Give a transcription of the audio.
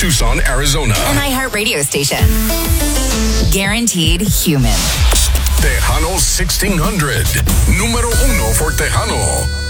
Tucson, Arizona. An iHeart radio station. Guaranteed human. Tejano 1600. Número 1 for Tejano.